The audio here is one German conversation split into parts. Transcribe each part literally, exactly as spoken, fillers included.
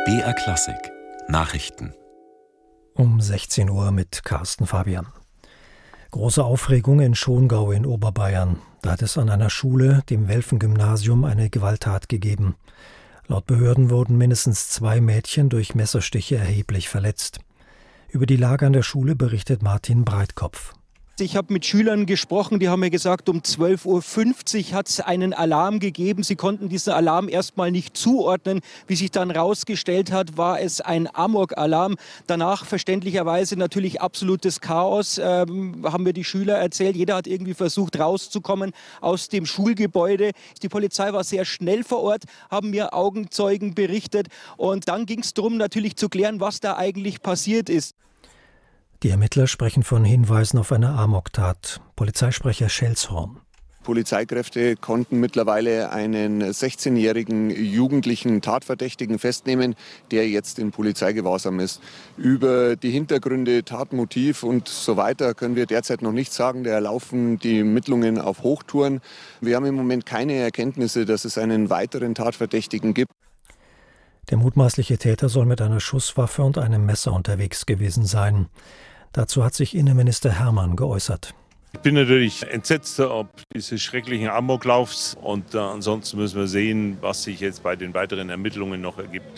B R Klassik Nachrichten Um sechzehn Uhr mit Carsten Fabian. Große Aufregung in Schongau in Oberbayern. Da hat es an einer Schule, dem Welfen-Gymnasium, eine Gewalttat gegeben. Laut Behörden wurden mindestens zwei Mädchen durch Messerstiche erheblich verletzt. Über die Lage an der Schule berichtet Martin Breitkopf. Ich habe mit Schülern gesprochen, die haben mir gesagt, um zwölf Uhr fünfzig hat es einen Alarm gegeben. Sie konnten diesen Alarm erstmal nicht zuordnen. Wie sich dann rausgestellt hat, war es ein Amok-Alarm. Danach verständlicherweise natürlich absolutes Chaos, ähm, haben mir die Schüler erzählt. Jeder hat irgendwie versucht rauszukommen aus dem Schulgebäude. Die Polizei war sehr schnell vor Ort, haben mir Augenzeugen berichtet. Und dann ging es darum, natürlich zu klären, was da eigentlich passiert ist. Die Ermittler sprechen von Hinweisen auf eine Amoktat. Polizeisprecher Schelshorn. Polizeikräfte konnten mittlerweile einen sechzehnjährigen jugendlichen Tatverdächtigen festnehmen, der jetzt in Polizeigewahrsam ist. Über die Hintergründe, Tatmotiv und so weiter können wir derzeit noch nichts sagen. Da laufen die Ermittlungen auf Hochtouren. Wir haben im Moment keine Erkenntnisse, dass es einen weiteren Tatverdächtigen gibt. Der mutmaßliche Täter soll mit einer Schusswaffe und einem Messer unterwegs gewesen sein. Dazu hat sich Innenminister Hermann geäußert. Ich bin natürlich entsetzt ob dieses schrecklichen Amoklaufs und äh, ansonsten müssen wir sehen, was sich jetzt bei den weiteren Ermittlungen noch ergibt.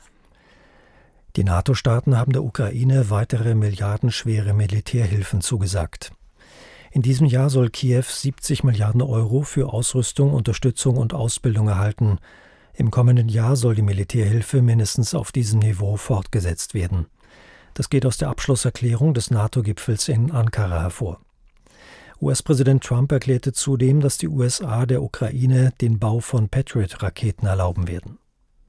Die NATO-Staaten haben der Ukraine weitere milliardenschwere Militärhilfen zugesagt. In diesem Jahr soll Kiew siebzig Milliarden Euro für Ausrüstung, Unterstützung und Ausbildung erhalten. Im kommenden Jahr soll die Militärhilfe mindestens auf diesem Niveau fortgesetzt werden. Das geht aus der Abschlusserklärung des NATO-Gipfels in Ankara hervor. U S-Präsident Trump erklärte zudem, dass die U S A der Ukraine den Bau von Patriot-Raketen erlauben werden.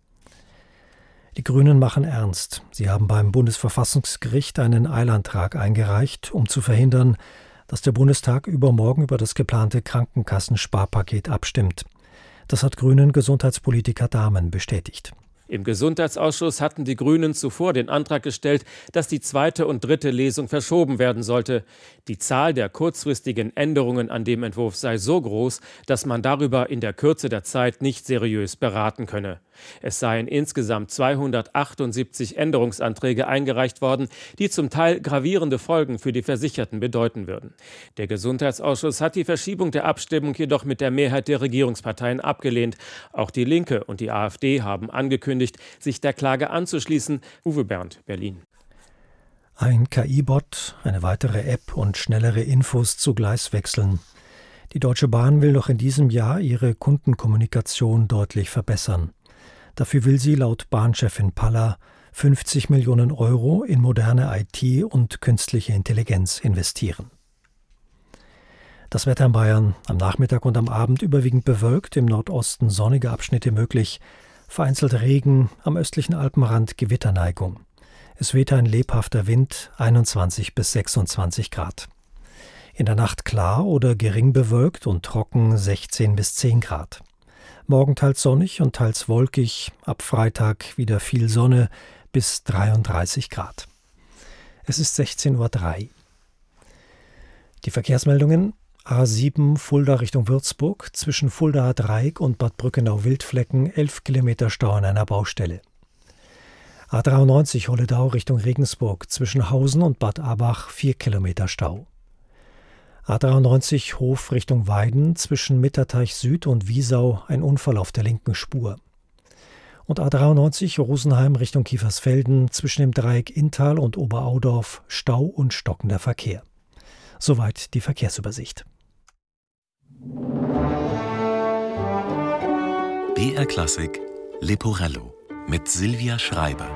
Die Grünen machen ernst. Sie haben beim Bundesverfassungsgericht einen Eilantrag eingereicht, um zu verhindern, dass der Bundestag übermorgen über das geplante Krankenkassensparpaket abstimmt. Das hat Grünen-Gesundheitspolitiker Dahmen bestätigt. Im Gesundheitsausschuss hatten die Grünen zuvor den Antrag gestellt, dass die zweite und dritte Lesung verschoben werden sollte. Die Zahl der kurzfristigen Änderungen an dem Entwurf sei so groß, dass man darüber in der Kürze der Zeit nicht seriös beraten könne. Es seien insgesamt zweihundertachtundsiebzig Änderungsanträge eingereicht worden, die zum Teil gravierende Folgen für die Versicherten bedeuten würden. Der Gesundheitsausschuss hat die Verschiebung der Abstimmung jedoch mit der Mehrheit der Regierungsparteien abgelehnt. Auch die Linke und die AfD haben angekündigt, sich der Klage anzuschließen. Uwe Bernd, Berlin. Ein K I-Bot, eine weitere App und schnellere Infos zu Gleiswechseln. Die Deutsche Bahn will noch in diesem Jahr ihre Kundenkommunikation deutlich verbessern. Dafür will sie laut Bahnchefin Paller fünfzig Millionen Euro in moderne I T und künstliche Intelligenz investieren. Das Wetter in Bayern: am Nachmittag und am Abend überwiegend bewölkt, im Nordosten sonnige Abschnitte möglich, vereinzelt Regen, am östlichen Alpenrand Gewitterneigung. Es weht ein lebhafter Wind, einundzwanzig bis sechsundzwanzig Grad. In der Nacht klar oder gering bewölkt und trocken, sechzehn bis zehn Grad. Morgen teils sonnig und teils wolkig, ab Freitag wieder viel Sonne bis dreiunddreißig Grad. Es ist sechzehn Uhr drei. Die Verkehrsmeldungen: A sieben Fulda Richtung Würzburg, zwischen Fuldaer Dreieck und Bad Brückenau-Wildflecken elf Kilometer Stau an einer Baustelle. A dreiundneunzig Holledau Richtung Regensburg, zwischen Hausen und Bad Abach vier Kilometer Stau. A dreiundneunzig Hof Richtung Weiden, zwischen Mitterteich Süd und Wiesau ein Unfall auf der linken Spur. Und A dreiundneunzig Rosenheim Richtung Kiefersfelden, zwischen dem Dreieck Inntal und Oberaudorf Stau und stockender Verkehr. Soweit die Verkehrsübersicht. B R Klassik Leporello mit Silvia Schreiber.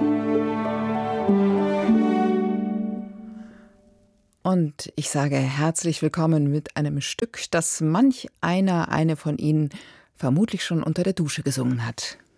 Und ich sage herzlich willkommen mit einem Stück, das manch einer, eine von Ihnen vermutlich schon unter der Dusche gesungen hat.